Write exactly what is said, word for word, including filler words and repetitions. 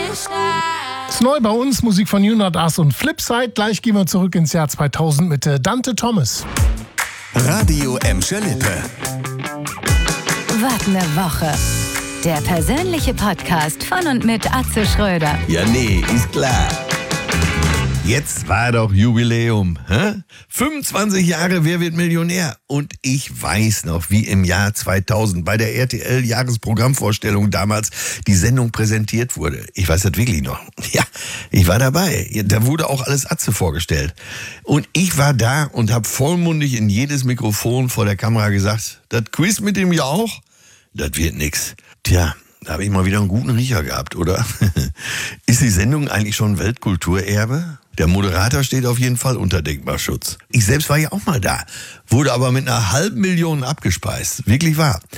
Ist neu bei uns, Musik von You Not Us und Flipside. Gleich gehen wir zurück ins Jahr zweitausend mit äh, Dante Thomas. Radio Emscher Lippe. Was ne Woche. Der persönliche Podcast von und mit Atze Schröder. Ja, nee, ist klar. Jetzt war doch Jubiläum. Hä? fünfundzwanzig Jahre Wer wird Millionär? Und ich weiß noch, wie im Jahr zweitausend bei der R T L-Jahresprogrammvorstellung damals die Sendung präsentiert wurde. Ich weiß das wirklich noch. Ja, ich war dabei. Da wurde auch alles Atze vorgestellt. Und ich war da und habe vollmundig in jedes Mikrofon vor der Kamera gesagt, das Quiz mit dem Jauch, das wird nix. Tja, da habe ich mal wieder einen guten Riecher gehabt, oder? Ist die Sendung eigentlich schon Weltkulturerbe? Der Moderator steht auf jeden Fall unter Denkmalschutz. Ich selbst war ja auch mal da, wurde aber mit einer halben Million abgespeist. Wirklich wahr.